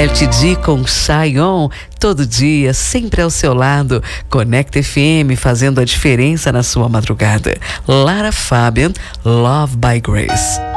LTD com Shy-On, todo dia, sempre ao seu lado. Conecta FM, fazendo a diferença na sua madrugada. Lara Fabian, Love by Grace.